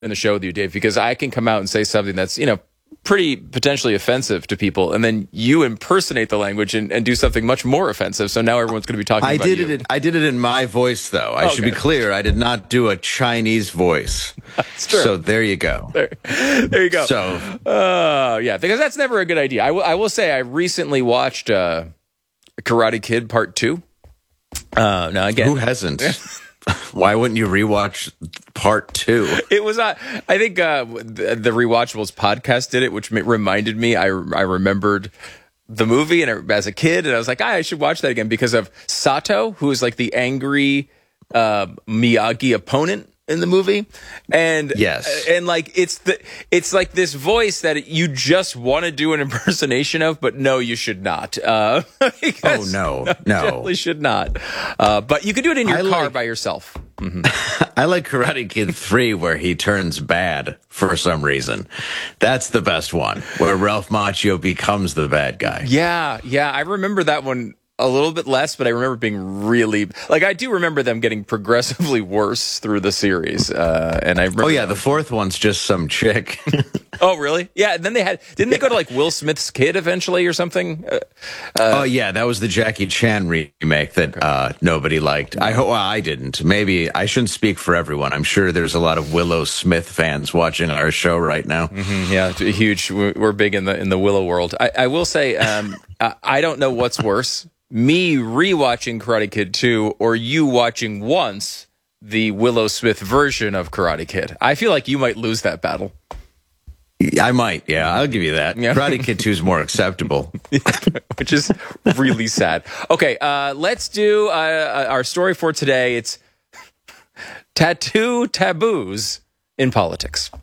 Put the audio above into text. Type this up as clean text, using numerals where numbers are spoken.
in the show with you, Dave, because I can come out and say something that's, pretty potentially offensive to people, and then you impersonate the language and do something much more offensive. So now everyone's going to be talking about you. I did it in my voice, though. I should be clear. I did not do a Chinese voice. That's true. So there you go. There you go. So, yeah, because that's never a good idea. I will say I recently watched Karate Kid Part 2. Now again, who hasn't? Why wouldn't you rewatch Part 2? It was, I think the Rewatchables podcast did it, which reminded me, I remembered the movie and as a kid, and I was like, I should watch that again because of Sato, who is like the angry Miyagi opponent in the movie. And yes, and like it's like this voice that you just want to do an impersonation of, but no, you should not. No, definitely should not. But you can do it in your car by yourself. Mm-hmm. I like Karate Kid 3 where he turns bad for some reason. That's the best one, where Ralph Macchio becomes the bad guy. Yeah, I remember that one a little bit less, but I remember being really I do remember them getting progressively worse through the series. And I remember the fourth one's just some chick. Oh, really? Yeah. And then didn't they go to like Will Smith's kid eventually or something? That was the Jackie Chan remake that nobody liked. I didn't. Maybe I shouldn't speak for everyone. I'm sure there's a lot of Willow Smith fans watching our show right now. Mm-hmm, yeah, huge. We're big in the Willow world. I will say, I don't know what's worse. Me rewatching Karate Kid 2 or you watching once the Willow Smith version of Karate Kid. I feel like you might lose that battle. I might, yeah. I'll give you that. Yeah. Karate Kid 2 is more acceptable. Which is really sad. Okay, let's do our story for today. It's tattoo taboos in politics.